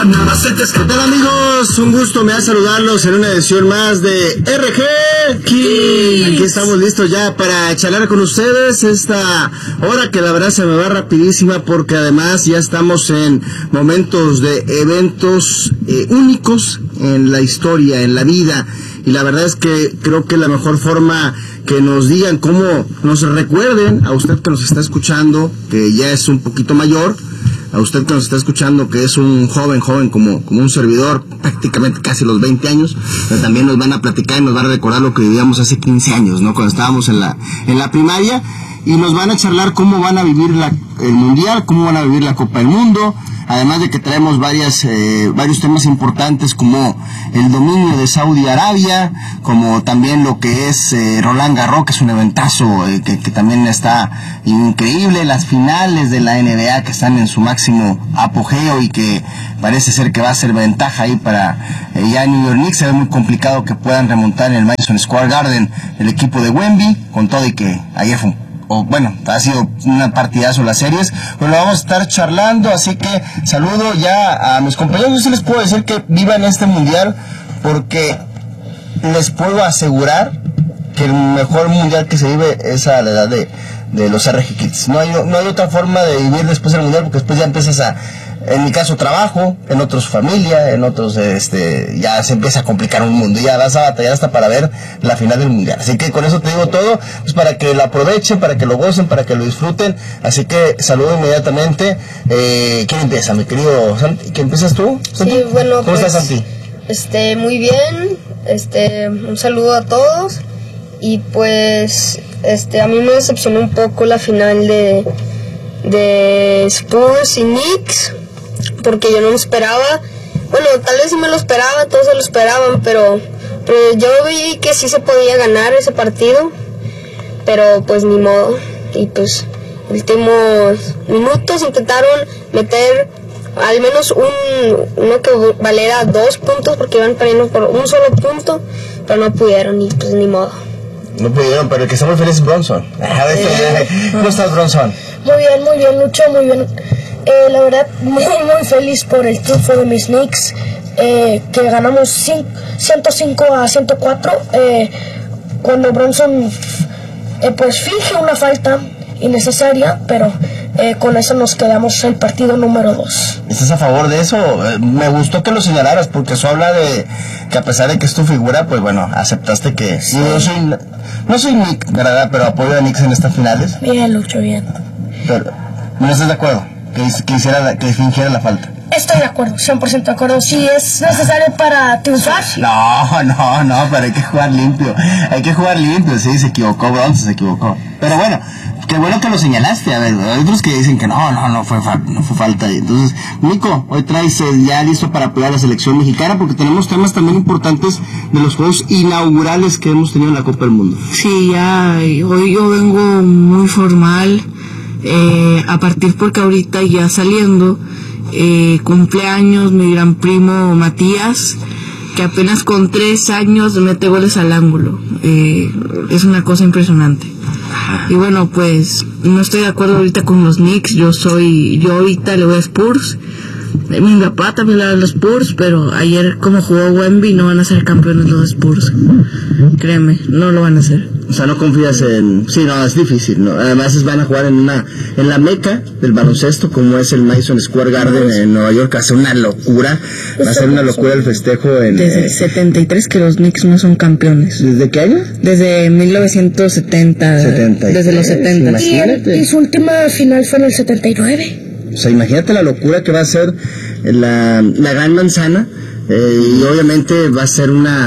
¿Qué tal, amigos? Un gusto me da saludarlos en una edición más de RG Kids. Aquí estamos listos ya para charlar con ustedes esta hora que la verdad se me va rapidísima, porque además ya estamos en momentos de eventos únicos en la historia, en la vida, y la verdad es que creo que la mejor forma que nos digan cómo nos recuerden a usted que nos está escuchando, que ya es un poquito mayor, a usted que nos está escuchando, que es un joven como un servidor, prácticamente casi los 20 años, pero también nos van a platicar y nos van a recordar lo que vivíamos hace 15 años, ¿no? Cuando estábamos en la primaria, y nos van a charlar cómo van a vivir el Mundial, cómo van a vivir la Copa del Mundo, además de que traemos varios temas importantes, como el dominio de Saudi Arabia, como también lo que es Roland Garros, que es un eventazo que también está increíble, las finales de la NBA que están en su máximo apogeo y que parece ser que va a ser ventaja ahí para ya New York Knicks. Se ve muy complicado que puedan remontar en el Madison Square Garden el equipo de Wemby, con todo y que ayer ha sido una partidazo las series. Bueno, vamos a estar charlando, así que saludo ya a mis compañeros. Yo sí les puedo decir que vivan este mundial, porque les puedo asegurar que el mejor mundial que se vive es a la edad de los RG Kids. No hay otra forma de vivir después del mundial, porque después ya empiezas en mi caso trabajo, en otros familia, en otros ya se empieza a complicar un mundo, ya vas a batallar hasta para ver la final del mundial. Así que con eso te digo todo, pues para que lo aprovechen, para que lo gocen, para que lo disfruten. Así que saludo inmediatamente. ¿Quién empieza, mi querido Santi? ¿Quién empiezas tú, Santi? Sí, bueno, ¿Cómo estás, Santi? Muy bien. Un saludo a todos. Y pues a mí me decepcionó un poco la final de Spurs y Knicks, porque yo no me esperaba. Bueno, tal vez sí me lo esperaba, todos se lo esperaban, pero yo vi que sí se podía ganar ese partido, pero pues ni modo. Y pues últimos minutos intentaron meter al menos uno que valiera 2 puntos, porque iban perdiendo por un solo punto, pero no pudieron, y pues ni modo. No pudieron, pero el que está muy feliz es Bronson. ¿Cómo estás, Bronson? Muy bien, Lucho, muy bien. La verdad, muy feliz por el triunfo de mis Knicks, que ganamos 105-104, cuando Bronson pues finge una falta innecesaria, pero con eso nos quedamos en el partido número 2. ¿Estás a favor de eso? Me gustó que lo señalaras, porque eso habla de que, a pesar de que es tu figura, pues bueno, aceptaste que sí. No soy Nick, ¿verdad? Pero apoyo a Knicks en estas finales. Bien, Lucho, bien. Pero, ¿no estás de acuerdo que fingiera la falta? Estoy de acuerdo, 100% de acuerdo. Si es necesario para triunfar. No, pero hay que jugar limpio. Sí, se equivocó Bronson, se equivocó. Pero bueno, qué bueno que lo señalaste. A ver, hay otros que dicen que no fue falta. Entonces, Nico, hoy traes ya listo para apoyar a la selección mexicana, porque tenemos temas también importantes de los juegos inaugurales que hemos tenido en la Copa del Mundo. Sí, ya, hoy yo vengo muy formal, a partir porque ahorita ya saliendo, cumpleaños mi gran primo Matías, que apenas con 3 años mete goles al ángulo. Es una cosa impresionante. Y bueno, pues no estoy de acuerdo ahorita con los Knicks. Yo ahorita le voy a Spurs. Mi papá también le da a los Spurs, pero ayer como jugó Wemby, no van a ser campeones los Spurs. Créeme, no lo van a hacer. O sea, no confías en... Sí, no, es difícil, ¿no? Además van a jugar en la meca del baloncesto, como es el Madison Square Garden en Nueva York. Va a ser una locura. Va a ser una locura el festejo desde el 73 que los Knicks no son campeones. ¿Desde qué año? Desde 1970. Desde los 70. Y su última final fue en el 79. O sea, imagínate la locura que va a ser la Gran Manzana. Y obviamente va a ser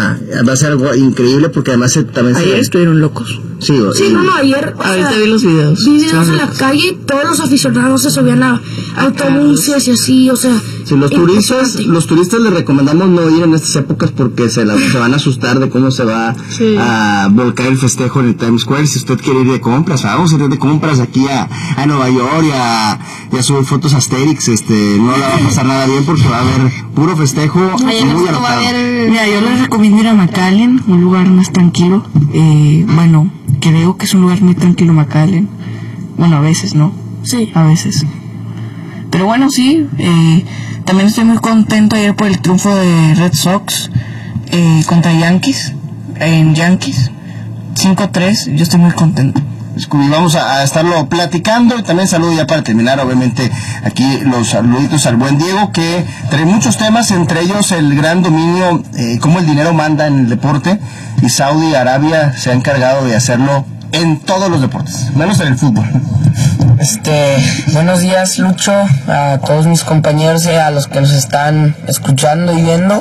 algo increíble, porque además también ayer estuvieron locos. Sí, ayer ahorita vi los videos. Vi videos en la calle, todos los aficionados se subían a autobuses y así, o sea. Sí, los turistas les recomendamos no ir en estas épocas, porque se van a asustar de cómo se va a volcar el festejo en el Times Square. Si usted quiere ir de compras, vamos a ir de compras aquí a Nueva York y a subir fotos a Asterix, no le va a pasar nada bien, porque va a haber puro festejo muy alocado. Mira, yo les recomiendo ir a McAllen, un lugar más tranquilo. Bueno, creo que es un lugar muy tranquilo McAllen. Bueno, a veces, ¿no? Sí. A veces. Pero bueno, sí, también estoy muy contento ayer por el triunfo de Red Sox contra Yankees, en Yankees, 5-3, yo estoy muy contento. Vamos a estarlo platicando, y también saludo ya para terminar, obviamente, aquí los saluditos al buen Diego, que trae muchos temas, entre ellos el gran dominio, cómo el dinero manda en el deporte, y Saudi Arabia se ha encargado de hacerlo en todos los deportes, menos en el fútbol. Buenos días, Lucho, a todos mis compañeros y a los que nos están escuchando y viendo.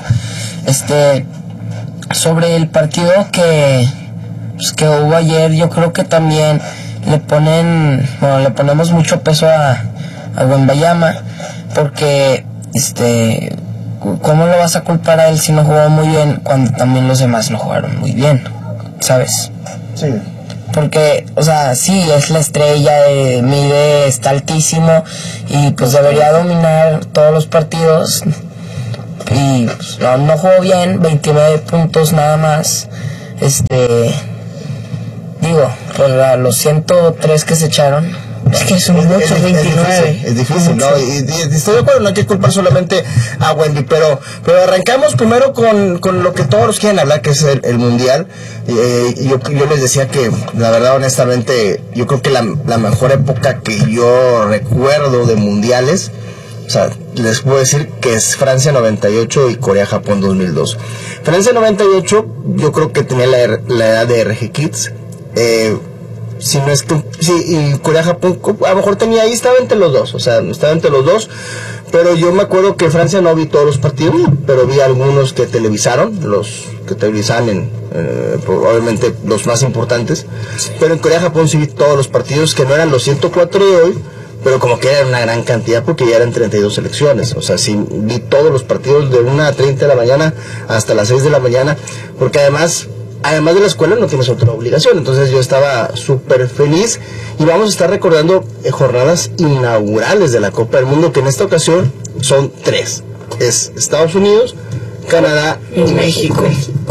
Sobre el partido que hubo ayer, yo creo que también le ponemos mucho peso a Wembanyama, porque ¿cómo lo vas a culpar a él si no jugó muy bien cuando también los demás no jugaron muy bien? ¿Sabes? Sí. Porque, o sea, sí, es la estrella, mide, está altísimo y pues debería dominar todos los partidos, y pues, no jugó bien, 29 puntos nada más. Digo, pues los 103 que se echaron, es que son muchos, 29. Es difícil, ¿no? Y estoy de acuerdo, no hay que culpar solamente a Wendy, pero arrancamos primero con lo que todos quieren hablar, que es el Mundial. Yo les decía que, la verdad, honestamente, yo creo que la mejor época que yo recuerdo de mundiales, o sea, les puedo decir que es Francia 98 y Corea-Japón 2002. Francia 98, yo creo que tenía la edad de RG Kids. Si no es que sí, y Corea-Japón a lo mejor estaba entre los dos, pero yo me acuerdo que Francia no vi todos los partidos, pero vi algunos que televisaron, obviamente los más importantes, pero en Corea-Japón sí vi todos los partidos, que no eran los 104 de hoy, pero como que era una gran cantidad porque ya eran 32 selecciones. O sea, sí vi todos los partidos de 1:30 de la mañana hasta las 6 de la mañana, porque además de la escuela no tienes otra obligación. Entonces yo estaba súper feliz, y vamos a estar recordando jornadas inaugurales de la Copa del Mundo, que en esta ocasión son 3. Es Estados Unidos, Canadá y México.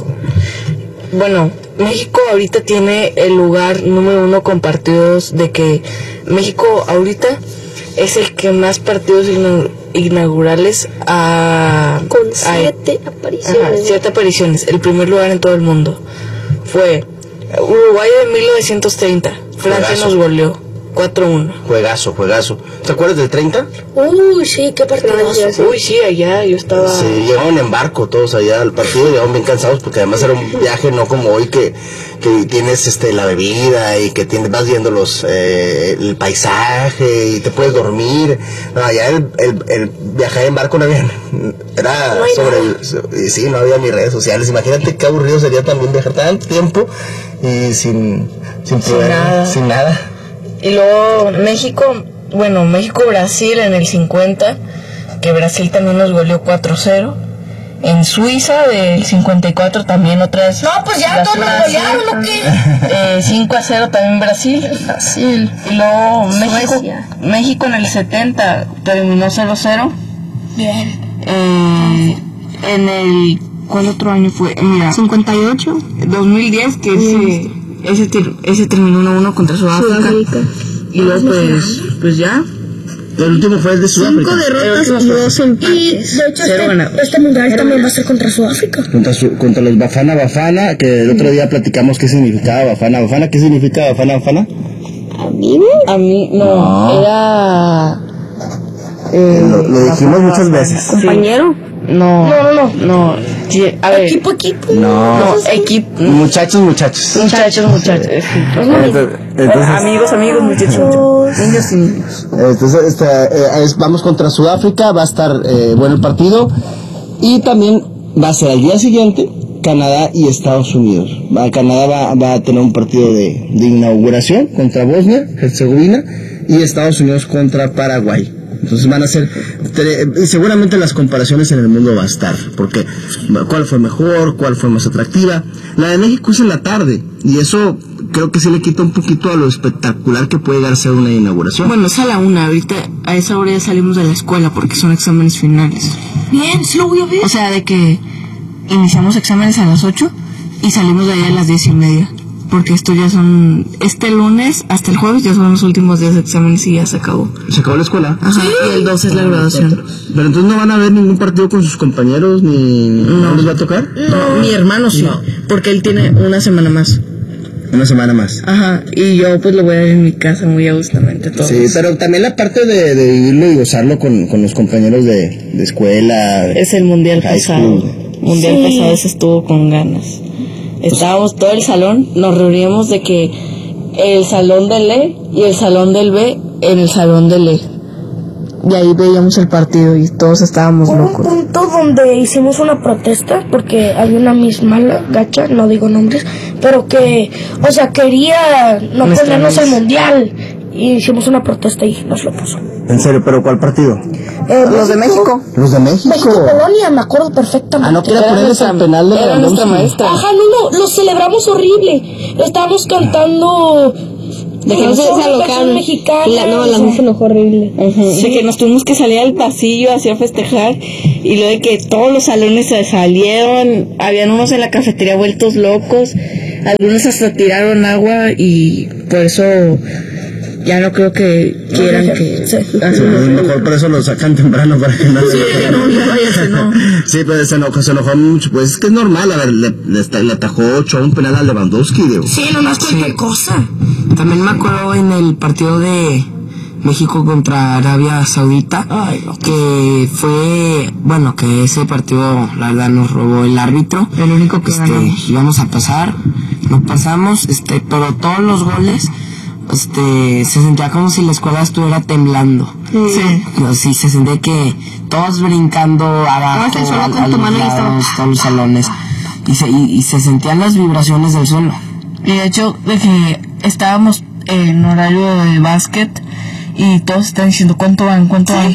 Bueno, México ahorita tiene el lugar número 1 con partidos, de que México ahorita es el que más partidos inaugurales con 7 apariciones. Ajá, 7 apariciones. El primer lugar en todo el mundo fue Uruguay de 1930. Francia Juegazo. Nos goleó 4-1. Juegazo. ¿Te acuerdas del 30? Uy, sí, qué partidazo. Uy, sí, allá yo estaba... Sí, llegaron en barco todos allá al partido, llegaron bien cansados, porque además era un viaje no como hoy que tienes la bebida y que vas viendo el paisaje y te puedes dormir. No, allá el viajar en barco no había, era sí, no había ni redes sociales. Imagínate qué aburrido sería también viajar tanto tiempo y sin nada. Y luego México-Brasil en el 50, que Brasil también nos goleó 4-0. En Suiza del 54 también otra vez. No, pues ya todos nos golearon, ¿o qué? 5-0 también Brasil. Y luego México en el 70 terminó 0-0. Bien. En el... ¿Cuál otro año fue? Mira, 58. 2010, que ese terminó 1-1 contra Sudáfrica. Y luego pues ya. El último fue el de Sudáfrica. 5 derrotas y 2 empates. Y de hecho este mundial también va a ser contra Sudáfrica. Contra los Bafana, que el otro día platicamos qué significaba Bafana. ¿Qué significa Bafana? ¿A mí no. Era... lo dijimos muchas veces. compañero. No. Sí, a ver. Equipo. No, equipo. Muchachos. Muchachos. Entonces, Amigos, muchachos. Niños y niños. Entonces, vamos contra Sudáfrica, va a estar bueno el partido, y también va a ser al día siguiente Canadá y Estados Unidos. Canadá va a tener un partido de inauguración contra Bosnia, Herzegovina, y Estados Unidos contra Paraguay. Entonces van a ser, y seguramente las comparaciones en el mundo va a estar, porque cuál fue mejor, cuál fue más atractiva. La de México es en la tarde, y eso creo que se le quita un poquito a lo espectacular que puede llegar a ser una inauguración. Bueno, es a la 1, ahorita a esa hora ya salimos de la escuela porque son exámenes finales. Bien, sí lo voy a ver. O sea, de que iniciamos exámenes a las 8 y salimos de ahí a las 10:30. porque estos ya son, este lunes hasta el jueves ya son los últimos días de exámenes y ya se acabó. ¿Se acabó la escuela? Ajá, y el 12 es la graduación. Pero entonces no van a ver ningún partido con sus compañeros, ¿no les va a tocar? No, mi hermano sí, porque él tiene una semana más. Una semana más. Ajá, y yo pues lo voy a ver en mi casa muy agustamente todo. Sí, pero también la parte de irlo y gozarlo con los compañeros de escuela. Es el mundial pasado. Mundial pasado se estuvo con ganas. Estábamos todo el salón, nos reuníamos de que el salón del E y el salón del B en el salón del E. Y ahí veíamos el partido y todos estábamos locos. Un punto donde hicimos una protesta porque había una Miss mala, gacha, no digo nombres, pero que, o sea, quería no ponernos el mundial. Y hicimos una protesta y nos lo puso. ¿En serio? ¿Pero cuál partido? Los de México. Los de México. México-Polonia, me acuerdo perfectamente. No quiere ponerles el penal de era nuestra maestra. Ajá, no, lo celebramos horrible. Estábamos cantando... De que no se alocaron. La música se enojó horrible. De que nos tuvimos que salir al pasillo así a festejar. Y luego de que todos los salones se salieron. Habían unos en la cafetería vueltos locos. Algunos hasta tiraron agua. Y por eso ya no creo que quieran que... Mejor por eso lo sacan temprano para que no se... Sí, pero se enojó mucho. Pues es que es normal. A ver, le atajó 8 a un penal a Lewandowski. Sí, nomás cualquier cosa. También me acuerdo en el partido de México contra Arabia Saudita, que fue, bueno, que ese partido la verdad nos robó el árbitro. El único que ganamos. Íbamos a pasar, no pasamos, pero todos los goles, se sentía como si la escuela estuviera temblando. Sí, se sentía que todos brincando abajo, a los lados, todos los salones, y se sentían las vibraciones del suelo. Y de hecho, de que estábamos en horario de básquet y todos están diciendo ¿cuánto van?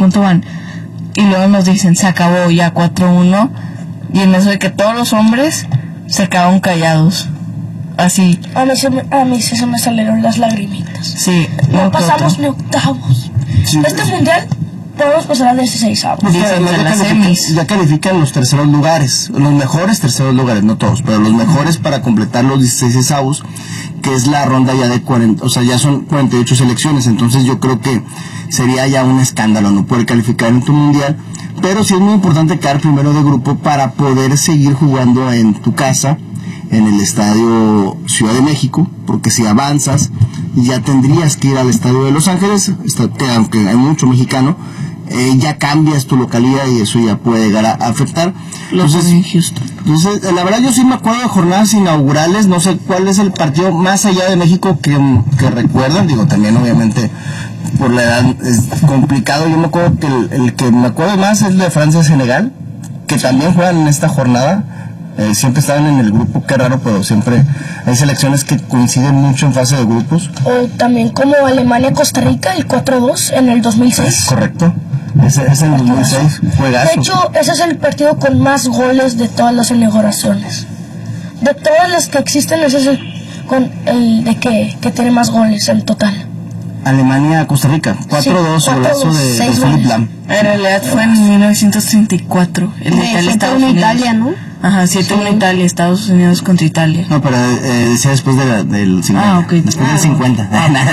Y luego nos dicen se acabó ya 4-1 y en eso de que todos los hombres se quedaron callados. Así. A mí se me salieron las lagrimitas. Sí. No pasamos ni octavos. Sí. Este mundial podemos pasar a 16avos. Ya califican los terceros lugares, los mejores terceros lugares, no todos, pero los mejores para completar los 16avos, que es la ronda ya de 40, o sea, ya son 48 selecciones, entonces yo creo que sería ya un escándalo no poder calificar en tu mundial, pero sí es muy importante quedar primero de grupo para poder seguir jugando en tu casa, en el Estadio Ciudad de México, porque si avanzas ya tendrías que ir al Estadio de Los Ángeles, aunque hay mucho mexicano, ya cambias tu localidad y eso ya puede llegar a afectar. Entonces, la verdad yo sí me acuerdo de jornadas inaugurales, no sé cuál es el partido más allá de México que recuerdan, digo también obviamente por la edad es complicado, yo me acuerdo que el que me acuerdo más es el de Francia-Senegal, que también juegan en esta jornada. Siempre estaban en el grupo, qué raro, pero siempre hay selecciones que coinciden mucho en fase de grupos. O también como Alemania-Costa Rica, el 4-2 en el 2006. Correcto, ese es en el 2006, juegazo. De hecho, ese es el partido con más goles de todas las inauguraciones. De todas las que existen, ese es el de que tiene más goles en total. Alemania-Costa Rica, 4-2, golazo de Philipp Lahm. En realidad fue en 1934. El de Italia, Estados Unidos. Italia, ¿no? Ajá, 7-1 Italia, Estados Unidos contra Italia. No, pero decía después del 50. Ok. Después del 50.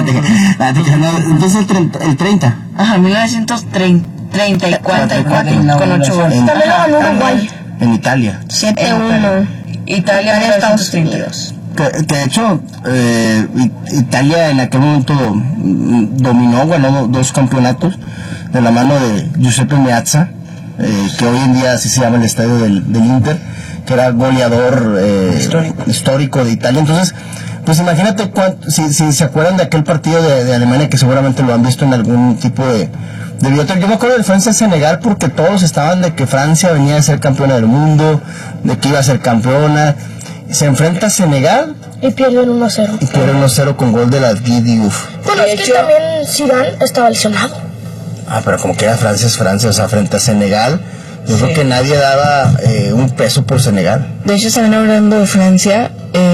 Entonces el 30. Ajá, 1934 con 8 goles. También lo ganó Uruguay. En Italia. 7-1. Italia de Estados Unidos. Que de hecho, Italia en aquel momento ganó 2 campeonatos de la mano de Giuseppe Meazza, que hoy en día así se llama el estadio del Inter, que era goleador histórico de Italia. Entonces, pues imagínate si se acuerdan de aquel partido de Alemania, que seguramente lo han visto en algún tipo de video. Yo me acuerdo de Francia-Senegal porque todos estaban de que Francia venía a ser campeona del mundo, de que iba a ser campeona. Se enfrenta a Senegal y pierden 1-0. Y pierden 1-0 con gol de la Diouf. Bueno, es que también Zidane estaba lesionado. Pero como que era Francia es Francia, o sea, frente a Senegal, yo creo que nadie daba un peso por Senegal. De hecho, están hablando de Francia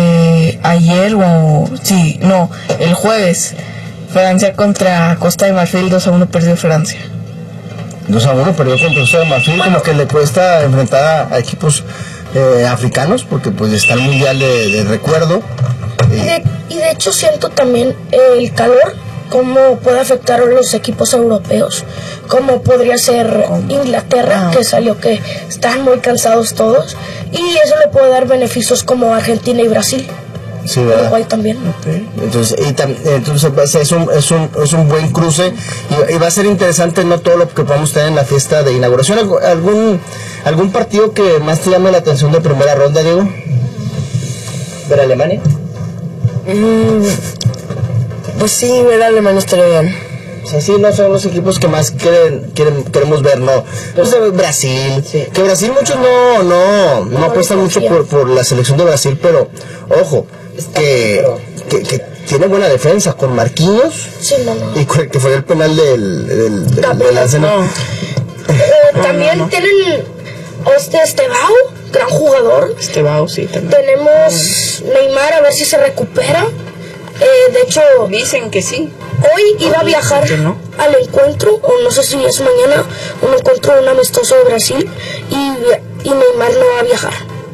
el jueves. Francia contra Costa de Marfil, 2-1 perdió Francia. 2-1 perdió contra Costa de Marfil, como que le cuesta enfrentar a equipos africanos, porque pues está el mundial de recuerdo, Y de hecho siento también el calor, cómo puede afectar a los equipos europeos, como podría ser Inglaterra, que salió que están muy cansados todos, y eso le puede dar beneficios como Argentina y Brasil. Sí, ¿verdad? Uruguay también. Okay. Entonces pues, es un buen cruce y va a ser interesante, ¿no? Todo lo que podamos tener en la fiesta de inauguración. ¿Algún partido que más te llame la atención de primera ronda, Diego? ¿Ver Alemania? Pues sí, ver a Alemania estaría bien. O sea, sí, no son los equipos que más queremos ver, ¿no? Pues Brasil, sí. Que Brasil muchos no apuestan mucho por la selección de Brasil, pero ojo, que tiene buena defensa con Marquinhos, sí, y que fue el penal del Arsenal. También tienen Estevao, gran jugador. Estevao, sí, también. Tenemos Neymar, a ver si se recupera. De hecho, Dicen que sí. hoy iba a viajar al encuentro, o no sé si es mañana, un encuentro de un amistoso de Brasil, y Neymar no va a viajar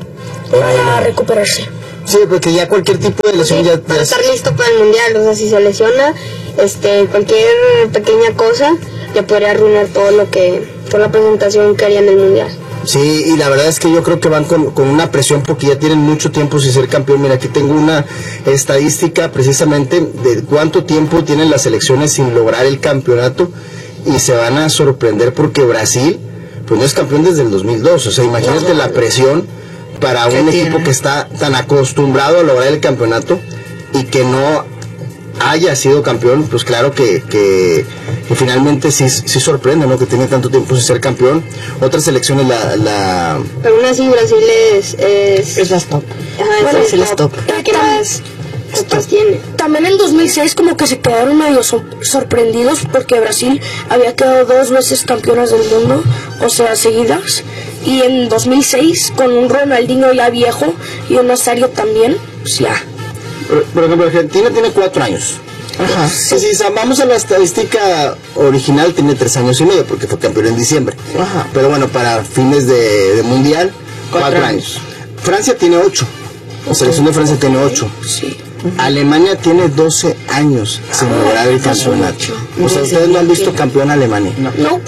para recuperarse. Sí, porque ya cualquier tipo de lesión ya para estar listo para el mundial. O sea, si se lesiona, cualquier pequeña cosa le podría arruinar toda la presentación que haría en el mundial. Sí, y la verdad es que yo creo que van con una presión porque ya tienen mucho tiempo sin ser campeón. Mira, aquí tengo una estadística precisamente de cuánto tiempo tienen las selecciones sin lograr el campeonato, y se van a sorprender porque Brasil pues no es campeón desde el 2002. O sea, imagínate la presión para un equipo que está tan acostumbrado a lograr el campeonato y que no haya sido campeón. Pues claro que finalmente sí sorprende, ¿no? Que tiene tanto tiempo sin ser campeón. Otras selecciones pero aún así Brasil es las top. Ajá, es las top. ¿Qué más tiene? También en 2006 como que se quedaron medio sorprendidos porque Brasil había quedado 2 veces campeonas del mundo, o sea, seguidas. Y en 2006 con un Ronaldinho ya viejo y un Nazario también, pues ya. Por ejemplo, Argentina tiene 4 años. Ajá. Sí. Si vamos a la estadística original, tiene 3 años y medio, porque fue campeón en diciembre. Ajá. Pero bueno, para fines de mundial, 4 años. Francia tiene 8. La selección de Francia tiene 8. Sí. Alemania tiene 12 años sin lograr el campeonato. O sea, ¿ustedes no han visto campeón a Alemania? No.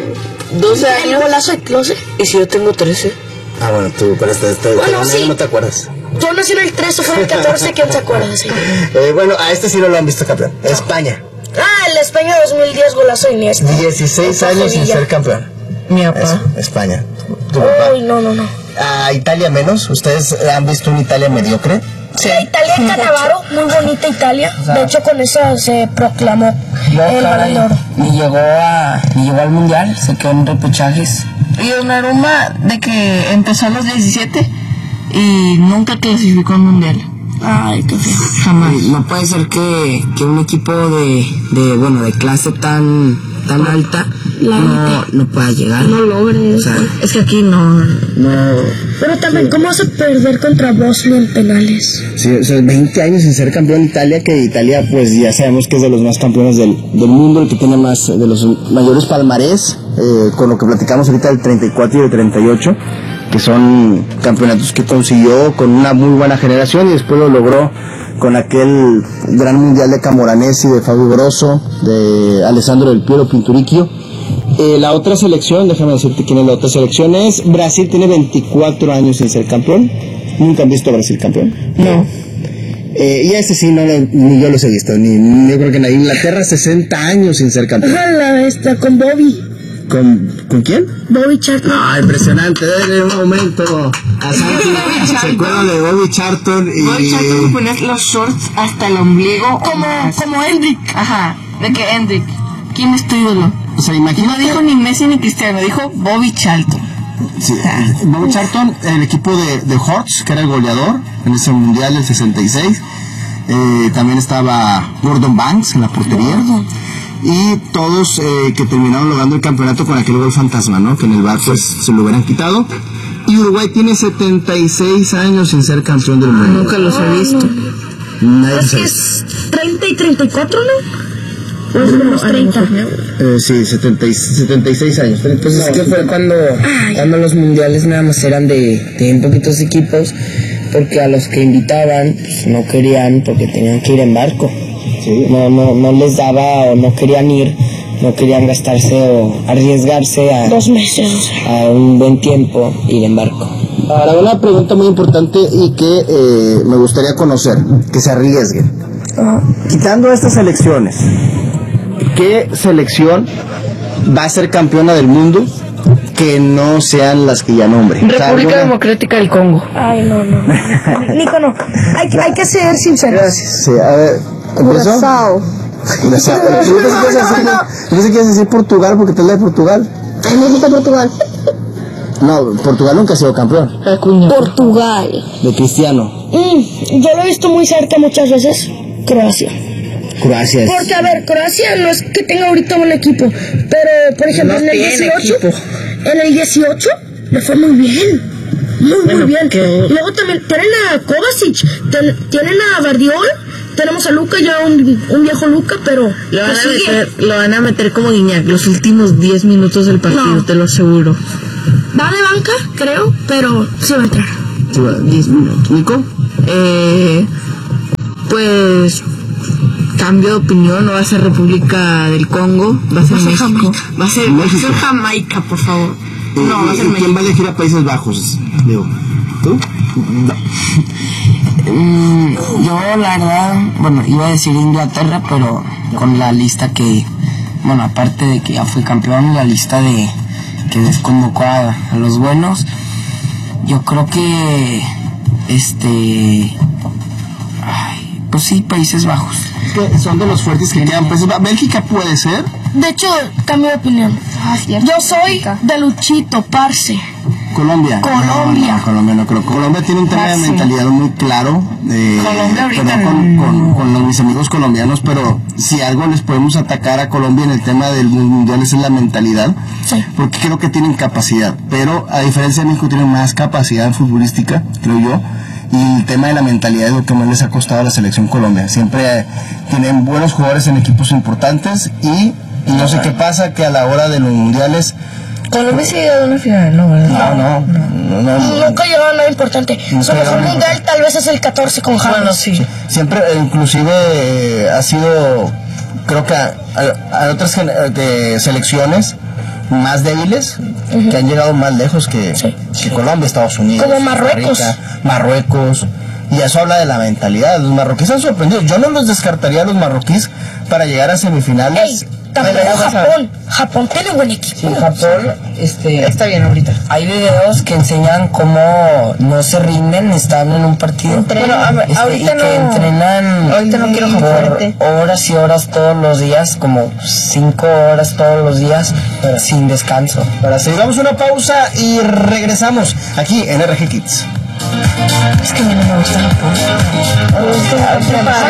12 años. El golazo de Klose. ¿Y si yo tengo 13? Ah, bueno, tú para sí. No te acuerdas. Yo nací en el 13, fue en el 14, ¿quién se acuerda? Sí. Bueno, a este sí no lo han visto campeón. No. España. El España 2010, golazo de Iniesta. 16 años sin ser campeón. Mi papá. Eso, España. ¿Tu papá? Uy, no. A Italia menos. ¿Ustedes han visto una Italia mediocre? Sí, Italia en Cannavaro, muy bonita Italia. O sea, de hecho, con esa se proclamó el Balón de Oro. Ni llegó al mundial, se quedó en repechajes. Y Donnarumma, de que empezó a los 17 y nunca clasificó al mundial. Ay, qué feo. Jamás. No puede ser que un equipo de clase tan alta no pueda llegar. No logre. O sea, es que aquí no. Pero también, ¿cómo vas a perder contra Bosnia en penales? Sí, o sea, 20 años sin ser campeón de Italia, que Italia pues ya sabemos que es de los más campeones del mundo, el que tiene más de los mayores palmarés, con lo que platicamos ahorita del 34 y del 38, que son campeonatos que consiguió con una muy buena generación y después lo logró con aquel gran mundial de Camoranesi, de Fabio Grosso, de Alessandro Del Piero Pinturicchio. La otra selección, déjame decirte quién es la otra selección, es Brasil. Tiene 24 años sin ser campeón. ¿Nunca han visto a Brasil campeón? No. Y ese sí, ni yo los he visto, yo creo que en Inglaterra 60 años sin ser campeón. Con Bobby. ¿Con quién? Bobby Charlton. Impresionante, en un momento. Se acuerdan de Bobby Charlton y... Bobby Charlton le ponía los shorts hasta el ombligo. Como Hendrik. Ajá, de que Hendrik. ¿Quién es tu ídolo? O sea, imagínate. No dijo ni Messi ni Cristiano, dijo Bobby Charlton. Sí, Bobby Charlton, el equipo de Hortz, que era el goleador en ese mundial del 66. También estaba Gordon Banks en la portería. Y todos que terminaron logrando el campeonato con aquel gol fantasma, ¿no? Que en el bar pues se lo hubieran quitado. Y Uruguay tiene 76 años sin ser campeón del mundo. Nunca los he visto. Es que es 30 y 34, ¿no? O es menos 30. Sí, 76 años. Pues es que fue cuando los mundiales nada más eran de bien poquitos equipos. porque a los que invitaban pues, no querían, porque tenían que ir en barco. Sí. No les daba o no querían ir, no querían gastarse o arriesgarse a 2 meses a un buen tiempo ir en barco. Ahora, una pregunta muy importante y que me gustaría conocer, que se arriesguen. Quitando estas selecciones, ¿qué selección va a ser campeona del mundo que no sean las que ya nombré? República Democrática del Congo. Ay, no. Nico, no. Hay que ser sinceros. Sí, a ver, ¿empezó? Curazao. Yo pensé que ibas a decir Portugal porque te la de Portugal. A mí me gusta Portugal. No, Portugal nunca ha sido campeón. Portugal. De Cristiano. Yo lo he visto muy cerca muchas veces. Croacia. Croacia. Porque, a ver, Croacia no es que tenga ahorita un equipo, pero, por ejemplo, No en el tiene 18, equipo. en el 18 le fue muy bien. Muy bien. Y luego también tienen a Kovacic, tienen a Bardiol, tenemos a Luka, ya un viejo Luka, pero Lo van a meter como Guiñac los últimos 10 minutos del partido, No. te lo aseguro. va de banca, creo, pero sí va a entrar. 10 minutos. ¿Nico? Pues cambio de opinión, no va a ser República del Congo, va a ser México. Va a ser Jamaica, por favor. No, va a ser México. ¿Quién va a elegir a Países Bajos, Leo? ¿Tú? No. Yo la verdad, bueno, iba a decir Inglaterra, pero con la lista que, bueno, aparte de que ya fui campeón, la lista de que desconvocó a los buenos, yo creo que pues sí, Países Bajos. Que son de los fuertes que quedan. Pues, Bélgica puede ser. De hecho, cambio de opinión. Yo soy de Luchito, parce. Colombia. No, Colombia no creo. Colombia tiene un tema de mentalidad muy claro. Colombia ahorita perdón con mis amigos colombianos, pero si algo les podemos atacar a Colombia en el tema del mundial es la mentalidad. Sí. Porque creo que tienen capacidad. Pero a diferencia de México tienen más capacidad futbolística, creo yo. Y el tema de la mentalidad es lo que más les ha costado a la selección Colombia. Siempre tienen buenos jugadores en equipos importantes y no sé qué pasa que a la hora de los mundiales... Colombia sí ha llegado a una final, ¿no? ¿Verdad? No. Nunca llegó a nada importante. Su mejor mundial tal vez es el 14 con James. Bueno, sí. Siempre, inclusive, ha sido, creo que a otras selecciones más débiles que han llegado más lejos que Colombia, Estados Unidos, como Marruecos. Costa Rica, Marruecos, y eso habla de la mentalidad. Los marroquíes han sorprendido. Yo no los descartaría a los marroquíes para llegar a semifinales. También Japón tiene buen equipo. Sí, Japón, Está bien ahorita. hay videos que enseñan cómo no se rinden, están en un partido. Bueno, ahorita y que no. entrenan Ahorita no quiero por fuerte. horas y horas todos los días, como 5 horas todos los días, sin descanso. Para seguir, damos una pausa y regresamos aquí en RG Kids. Es que a mí no me gusta Japón.